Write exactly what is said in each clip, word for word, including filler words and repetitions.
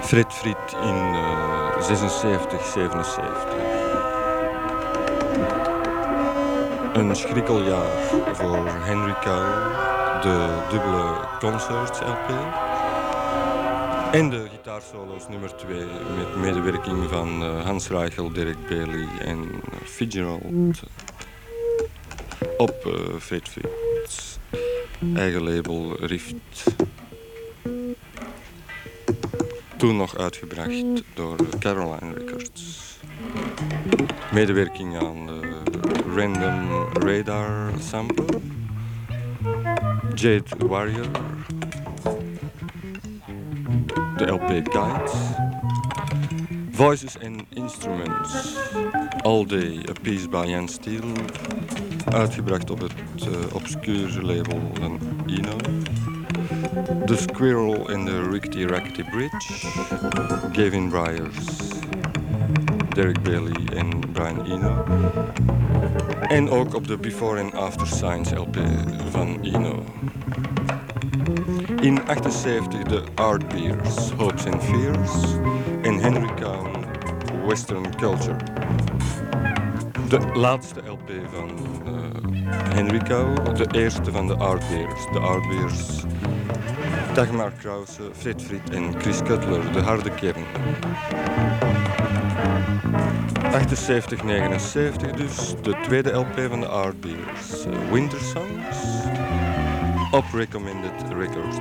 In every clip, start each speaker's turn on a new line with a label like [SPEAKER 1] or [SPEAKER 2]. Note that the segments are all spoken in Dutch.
[SPEAKER 1] Fred Fried in uh, zesenzeventig, zevenenzeventig. Een schrikkeljaar voor Henry Cowell, de dubbele concerts L P. En de gitaarsolo's nummer twee met medewerking van uh, Hans Reichel, Derek Bailey en Fitzgerald op uh, Fred Fried's eigen label Rift. Toen nog uitgebracht door Caroline Records. Medewerking aan de Random Radar Sampler, Jade Warrior, de L P Guide, Voices and Instruments, All Day, a piece by Jan Steele, uitgebracht op het uh, obscure label van Eno. The Squirrel in the Rickety Rackety Bridge, Gavin Bryars, Derek Bailey en Brian Eno. En ook op de Before and After Signs L P van Eno. In achtenzeventig de Art Beers, Hopes and Fears en Henry Cowan, Western Culture. De laatste L P van uh, Henry Cowan, de eerste van de Art Beers. De Art Beers, Dagmar Krause, Fred Fried en Chris Cutler, de harde kern. achtenzeventig negenenzeventig dus, de tweede L P van de Art Beers, uh, Winter Songs, op Recommended Records.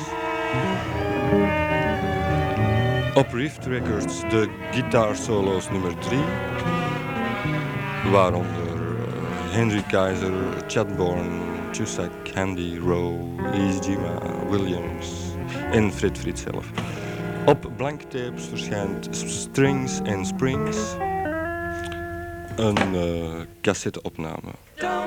[SPEAKER 1] Op Rift Records de gitaarsolo's nummer drie, waaronder uh, Henry Kaiser, Chad Bourne, Chusak, Handy, Rowe, Iijima, Williams en Fred Fried zelf. Op Blank Tapes verschijnt Strings and Springs, een uh, cassetteopname.